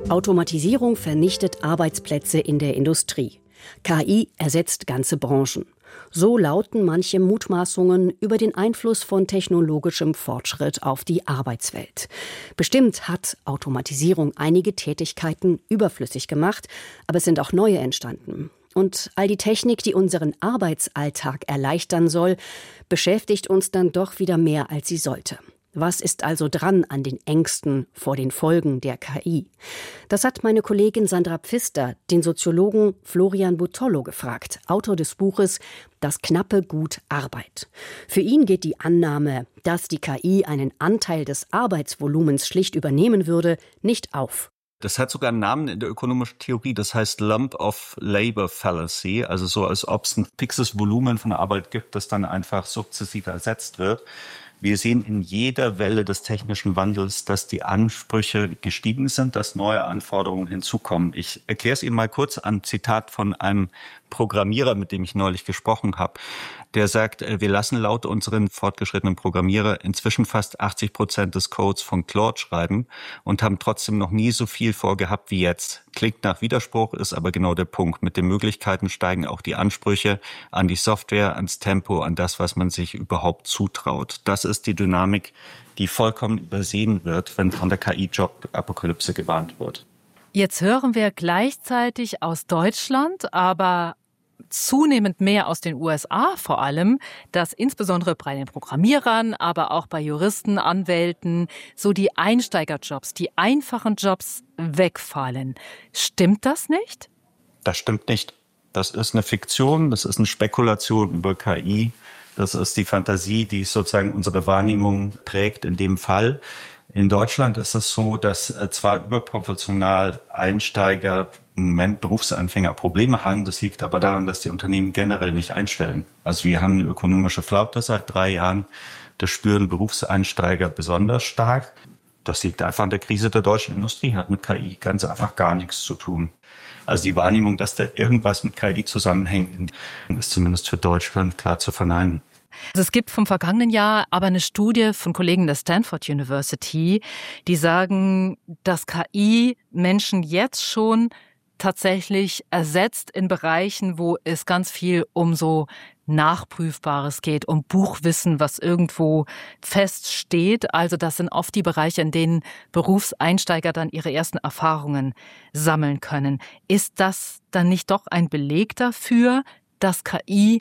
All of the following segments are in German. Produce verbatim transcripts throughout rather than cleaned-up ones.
Automatisierung vernichtet Arbeitsplätze in der Industrie. K I ersetzt ganze Branchen. So lauten manche Mutmaßungen über den Einfluss von technologischem Fortschritt auf die Arbeitswelt. Bestimmt hat Automatisierung einige Tätigkeiten überflüssig gemacht, aber es sind auch neue entstanden. Und all die Technik, die unseren Arbeitsalltag erleichtern soll, beschäftigt uns dann doch wieder mehr, als sie sollte. Was ist also dran an den Ängsten vor den Folgen der K I? Das hat meine Kollegin Sandra Pfister den Soziologen Florian Butollo gefragt, Autor des Buches Das knappe Gut Arbeit. Für ihn geht die Annahme, dass die K I einen Anteil des Arbeitsvolumens schlicht übernehmen würde, nicht auf. Das hat sogar einen Namen in der ökonomischen Theorie, das heißt Lump of Labor Fallacy, also so, als ob es ein fixes Volumen von Arbeit gibt, das dann einfach sukzessive ersetzt wird. Wir sehen in jeder Welle des technischen Wandels, dass die Ansprüche gestiegen sind, dass neue Anforderungen hinzukommen. Ich erkläre es Ihnen mal kurz an Zitat von einem Programmierer, mit dem ich neulich gesprochen habe. Der sagt, wir lassen laut unseren fortgeschrittenen Programmierer inzwischen fast achtzig Prozent des Codes von Claude schreiben und haben trotzdem noch nie so viel vorgehabt wie jetzt. Klingt nach Widerspruch, ist aber genau der Punkt. Mit den Möglichkeiten steigen auch die Ansprüche an die Software, ans Tempo, an das, was man sich überhaupt zutraut. Das ist die Dynamik, die vollkommen übersehen wird, wenn von der K I-Job-Apokalypse gewarnt wird. Jetzt hören wir gleichzeitig aus Deutschland, aber zunehmend mehr aus den U S A vor allem, dass insbesondere bei den Programmierern, aber auch bei Juristen, Anwälten, so die Einsteigerjobs, die einfachen Jobs wegfallen. Stimmt das nicht? Das stimmt nicht. Das ist eine Fiktion, das ist eine Spekulation über K I. Das ist die Fantasie, die sozusagen unsere Wahrnehmung prägt in dem Fall. In Deutschland ist es so, dass zwar überproportional Einsteiger, im Moment Berufsanfänger Probleme haben. Das liegt aber daran, dass die Unternehmen generell nicht einstellen. Also wir haben eine ökonomische Flaute seit drei Jahren. Das spüren Berufseinsteiger besonders stark. Das liegt einfach an der Krise der deutschen Industrie, hat mit K I ganz einfach gar nichts zu tun. Also die Wahrnehmung, dass da irgendwas mit K I zusammenhängt, ist zumindest für Deutschland klar zu verneinen. Also es gibt vom vergangenen Jahr aber eine Studie von Kollegen der Stanford University, die sagen, dass K I Menschen jetzt schon tatsächlich ersetzt in Bereichen, wo es ganz viel um so Nachprüfbares geht, um Buchwissen, was irgendwo feststeht. Also das sind oft die Bereiche, in denen Berufseinsteiger dann ihre ersten Erfahrungen sammeln können. Ist das dann nicht doch ein Beleg dafür, dass K I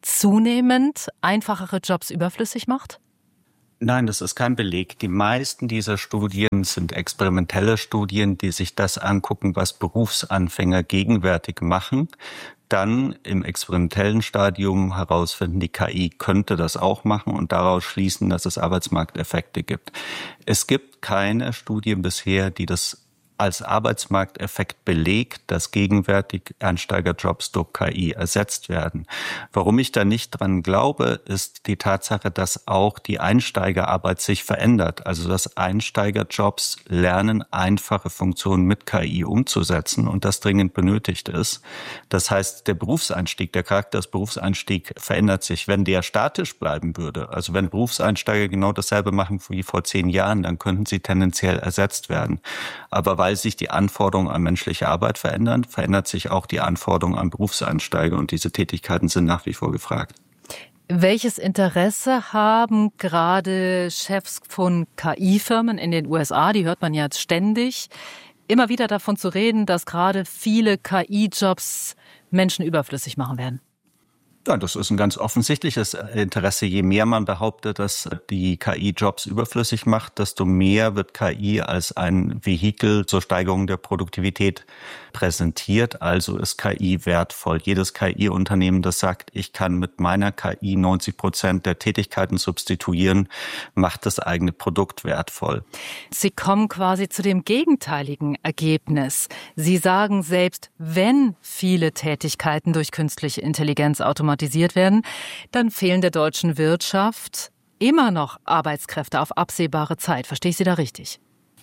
zunehmend einfachere Jobs überflüssig macht? Nein, das ist kein Beleg. Die meisten dieser Studien sind experimentelle Studien, die sich das angucken, was Berufsanfänger gegenwärtig machen. Dann im experimentellen Stadium herausfinden, die K I könnte das auch machen und daraus schließen, dass es Arbeitsmarkteffekte gibt. Es gibt keine Studien bisher, die das als Arbeitsmarkteffekt belegt, dass gegenwärtig Einsteigerjobs durch K I ersetzt werden. Warum ich da nicht dran glaube, ist die Tatsache, dass auch die Einsteigerarbeit sich verändert. Also dass Einsteigerjobs lernen, einfache Funktionen mit K I umzusetzen und das dringend benötigt ist. Das heißt, der Berufseinstieg, der Charakter des Berufseinstiegs verändert sich. Wenn der statisch bleiben würde, also wenn Berufseinsteiger genau dasselbe machen wie vor zehn Jahren, dann könnten sie tendenziell ersetzt werden. Aber weil Weil sich die Anforderungen an menschliche Arbeit verändern, verändert sich auch die Anforderung an Berufseinsteiger und diese Tätigkeiten sind nach wie vor gefragt. Welches Interesse haben gerade Chefs von K I-Firmen in den U S A, die hört man ja jetzt ständig, immer wieder davon zu reden, dass gerade viele K I-Jobs Menschen überflüssig machen werden? Ja, das ist ein ganz offensichtliches Interesse. Je mehr man behauptet, dass die K I Jobs überflüssig macht, desto mehr wird K I als ein Vehikel zur Steigerung der Produktivität präsentiert. Also ist K I wertvoll. Jedes K I-Unternehmen, das sagt, ich kann mit meiner K I neunzig Prozent der Tätigkeiten substituieren, macht das eigene Produkt wertvoll. Sie kommen quasi zu dem gegenteiligen Ergebnis. Sie sagen selbst, wenn viele Tätigkeiten durch künstliche Intelligenz automatisiert werden, dann fehlen der deutschen Wirtschaft immer noch Arbeitskräfte auf absehbare Zeit. Verstehe ich Sie da richtig?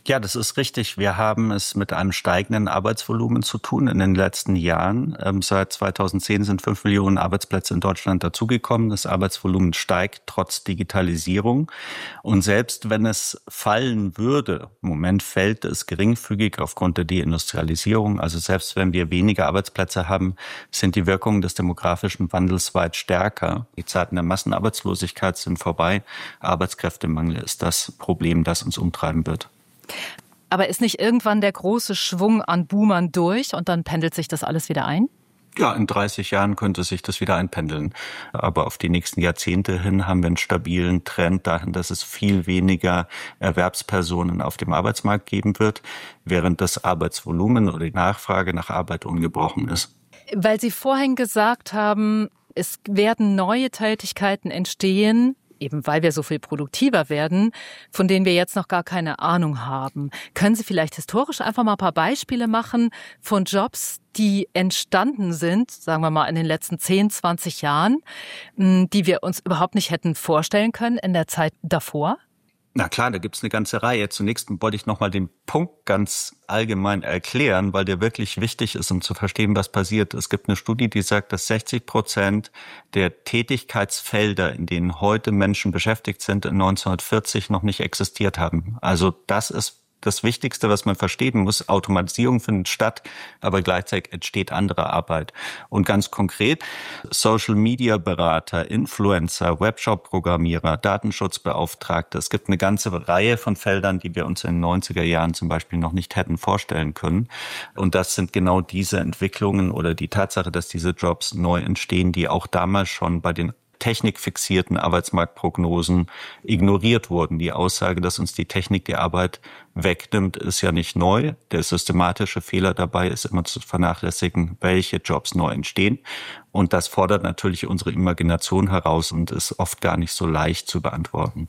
Ja, das ist richtig. Wir haben es mit einem steigenden Arbeitsvolumen zu tun in den letzten Jahren. Ähm, seit zweitausendzehn sind fünf Millionen Arbeitsplätze in Deutschland dazugekommen. Das Arbeitsvolumen steigt trotz Digitalisierung. Und selbst wenn es fallen würde, im Moment fällt es geringfügig aufgrund der Deindustrialisierung. Also selbst wenn wir weniger Arbeitsplätze haben, sind die Wirkungen des demografischen Wandels weit stärker. Die Zeiten der Massenarbeitslosigkeit sind vorbei. Arbeitskräftemangel ist das Problem, das uns umtreiben wird. Aber ist nicht irgendwann der große Schwung an Boomern durch und dann pendelt sich das alles wieder ein? Ja, in dreißig Jahren könnte sich das wieder einpendeln. Aber auf die nächsten Jahrzehnte hin haben wir einen stabilen Trend dahin, dass es viel weniger Erwerbspersonen auf dem Arbeitsmarkt geben wird, während das Arbeitsvolumen oder die Nachfrage nach Arbeit ungebrochen ist. Weil Sie vorhin gesagt haben, es werden neue Tätigkeiten entstehen, eben weil wir so viel produktiver werden, von denen wir jetzt noch gar keine Ahnung haben. Können Sie vielleicht historisch einfach mal ein paar Beispiele machen von Jobs, die entstanden sind, sagen wir mal in den letzten zehn, zwanzig Jahren, die wir uns überhaupt nicht hätten vorstellen können in der Zeit davor? Na klar, da gibt's eine ganze Reihe. Zunächst wollte ich nochmal den Punkt ganz allgemein erklären, weil der wirklich wichtig ist, um zu verstehen, was passiert. Es gibt eine Studie, die sagt, dass sechzig Prozent der Tätigkeitsfelder, in denen heute Menschen beschäftigt sind, in neunzehnhundertvierzig noch nicht existiert haben. Also das ist das Wichtigste, was man verstehen muss. Automatisierung findet statt, aber gleichzeitig entsteht andere Arbeit. Und ganz konkret, Social-Media-Berater, Influencer, Webshop-Programmierer, Datenschutzbeauftragte. Es gibt eine ganze Reihe von Feldern, die wir uns in den neunziger Jahren zum Beispiel noch nicht hätten vorstellen können. Und das sind genau diese Entwicklungen oder die Tatsache, dass diese Jobs neu entstehen, die auch damals schon bei den technikfixierten Arbeitsmarktprognosen ignoriert wurden. Die Aussage, dass uns die Technik die Arbeit wegnimmt, ist ja nicht neu. Der systematische Fehler dabei ist immer zu vernachlässigen, welche Jobs neu entstehen. Und das fordert natürlich unsere Imagination heraus und ist oft gar nicht so leicht zu beantworten.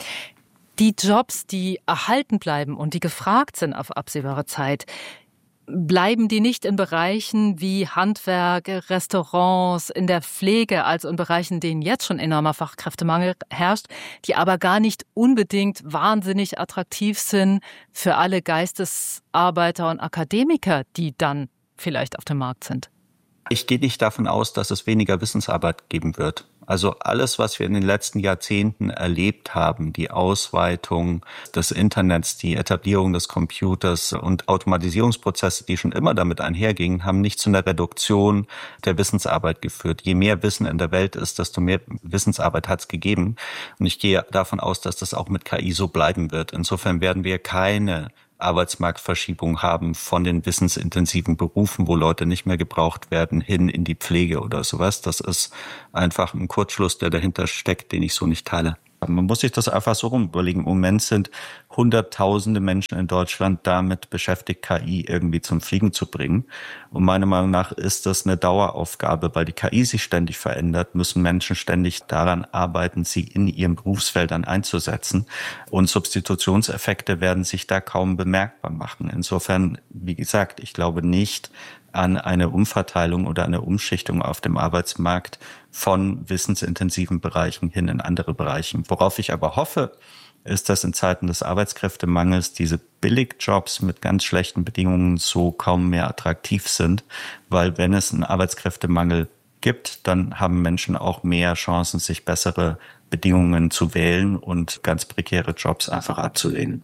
Die Jobs, die erhalten bleiben und die gefragt sind auf absehbare Zeit, bleiben die nicht in Bereichen wie Handwerk, Restaurants, in der Pflege, also in Bereichen, in denen jetzt schon enormer Fachkräftemangel herrscht, die aber gar nicht unbedingt wahnsinnig attraktiv sind für alle Geistesarbeiter und Akademiker, die dann vielleicht auf dem Markt sind? Ich gehe nicht davon aus, dass es weniger Wissensarbeit geben wird. Also alles, was wir in den letzten Jahrzehnten erlebt haben, die Ausweitung des Internets, die Etablierung des Computers und Automatisierungsprozesse, die schon immer damit einhergingen, haben nicht zu einer Reduktion der Wissensarbeit geführt. Je mehr Wissen in der Welt ist, desto mehr Wissensarbeit hat es gegeben. Und ich gehe davon aus, dass das auch mit K I so bleiben wird. Insofern werden wir keine Arbeitsmarktverschiebung haben von den wissensintensiven Berufen, wo Leute nicht mehr gebraucht werden, hin in die Pflege oder sowas. Das ist einfach ein Kurzschluss, der dahinter steckt, den ich so nicht teile. Man muss sich das einfach so rum überlegen. Im Moment sind hunderttausende Menschen in Deutschland damit beschäftigt, K I irgendwie zum Fliegen zu bringen. Und meiner Meinung nach ist das eine Daueraufgabe, weil die K I sich ständig verändert, müssen Menschen ständig daran arbeiten, sie in ihren Berufsfeldern einzusetzen. Und Substitutionseffekte werden sich da kaum bemerkbar machen. Insofern, wie gesagt, ich glaube nicht an eine Umverteilung oder eine Umschichtung auf dem Arbeitsmarkt von wissensintensiven Bereichen hin in andere Bereiche. Worauf ich aber hoffe, ist, dass in Zeiten des Arbeitskräftemangels diese Billigjobs mit ganz schlechten Bedingungen so kaum mehr attraktiv sind, weil wenn es einen Arbeitskräftemangel gibt, dann haben Menschen auch mehr Chancen, sich bessere Bedingungen zu wählen und ganz prekäre Jobs einfach abzulehnen.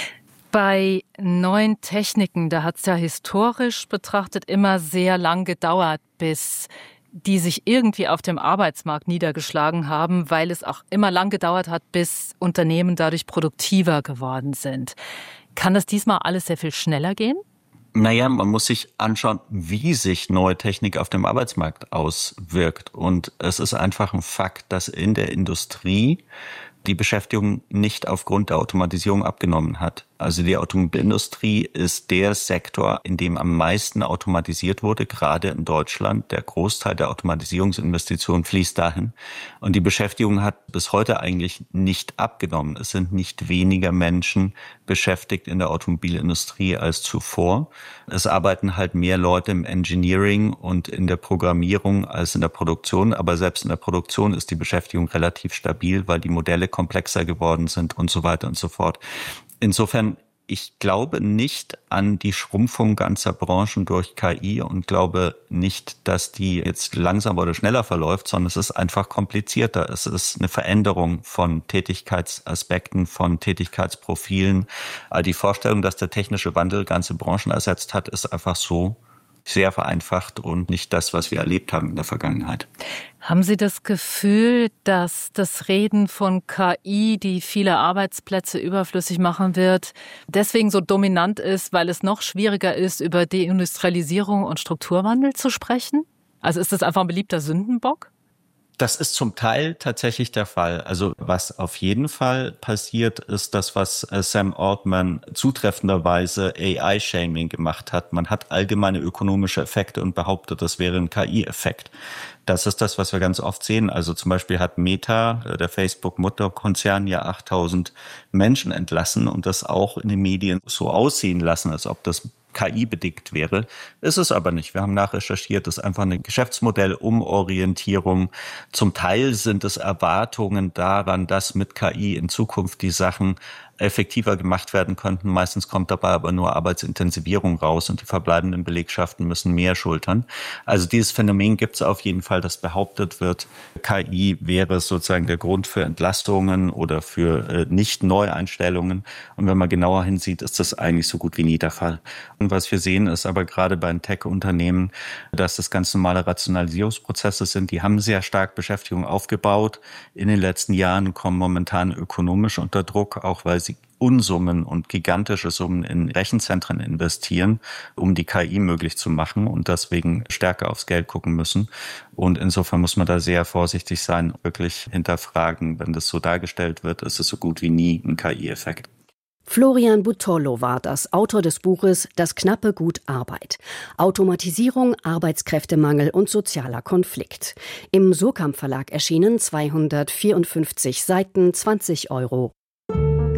Bei neuen Techniken, da hat es ja historisch betrachtet immer sehr lang gedauert, bis die sich irgendwie auf dem Arbeitsmarkt niedergeschlagen haben, weil es auch immer lang gedauert hat, bis Unternehmen dadurch produktiver geworden sind. Kann das diesmal alles sehr viel schneller gehen? Naja, man muss sich anschauen, wie sich neue Technik auf dem Arbeitsmarkt auswirkt. Und es ist einfach ein Fakt, dass in der Industrie die Beschäftigung nicht aufgrund der Automatisierung abgenommen hat. Also die Automobilindustrie ist der Sektor, in dem am meisten automatisiert wurde, gerade in Deutschland. Der Großteil der Automatisierungsinvestitionen fließt dahin. Und die Beschäftigung hat bis heute eigentlich nicht abgenommen. Es sind nicht weniger Menschen beschäftigt in der Automobilindustrie als zuvor. Es arbeiten halt mehr Leute im Engineering und in der Programmierung als in der Produktion. Aber selbst in der Produktion ist die Beschäftigung relativ stabil, weil die Modelle komplexer geworden sind und so weiter und so fort. Insofern Ich glaube nicht an die Schrumpfung ganzer Branchen durch K I und glaube nicht, dass die jetzt langsamer oder schneller verläuft, sondern es ist einfach komplizierter. Es ist eine Veränderung von Tätigkeitsaspekten, von Tätigkeitsprofilen. Die Vorstellung, dass der technische Wandel ganze Branchen ersetzt hat, ist einfach so sehr vereinfacht und nicht das, was wir erlebt haben in der Vergangenheit. Haben Sie das Gefühl, dass das Reden von K I, die viele Arbeitsplätze überflüssig machen wird, deswegen so dominant ist, weil es noch schwieriger ist, über Deindustrialisierung und Strukturwandel zu sprechen? Also ist das einfach ein beliebter Sündenbock? Das ist zum Teil tatsächlich der Fall. Also was auf jeden Fall passiert, ist das, was Sam Altman zutreffenderweise A I-Shaming gemacht hat. Man hat allgemeine ökonomische Effekte und behauptet, das wäre ein K I-Effekt. Das ist das, was wir ganz oft sehen. Also zum Beispiel hat Meta, der Facebook-Mutterkonzern, ja achttausend Menschen entlassen und das auch in den Medien so aussehen lassen, als ob das K I-bedingt wäre. Ist es aber nicht. Wir haben nachrecherchiert, das ist einfach eine Geschäftsmodellumorientierung. Zum Teil sind es Erwartungen daran, dass mit K I in Zukunft die Sachen effektiver gemacht werden könnten. Meistens kommt dabei aber nur Arbeitsintensivierung raus und die verbleibenden Belegschaften müssen mehr schultern. Also dieses Phänomen gibt es auf jeden Fall, dass behauptet wird, K I wäre sozusagen der Grund für Entlastungen oder für äh, Nicht-Neueinstellungen. Und wenn man genauer hinsieht, ist das eigentlich so gut wie nie der Fall. Und was wir sehen, ist aber gerade bei den Tech-Unternehmen, dass das ganz normale Rationalisierungsprozesse sind. Die haben sehr stark Beschäftigung aufgebaut. In den letzten Jahren kommen momentan ökonomisch unter Druck, auch weil sie Unsummen und gigantische Summen in Rechenzentren investieren, um die K I möglich zu machen und deswegen stärker aufs Geld gucken müssen. Und insofern muss man da sehr vorsichtig sein, wirklich hinterfragen, wenn das so dargestellt wird, ist es so gut wie nie ein K I-Effekt. Florian Butollo war das, Autor des Buches Das knappe Gut Arbeit. Automatisierung, Arbeitskräftemangel und sozialer Konflikt. Im Surkamp Verlag erschienen, zweihundertvierundfünfzig Seiten, zwanzig Euro.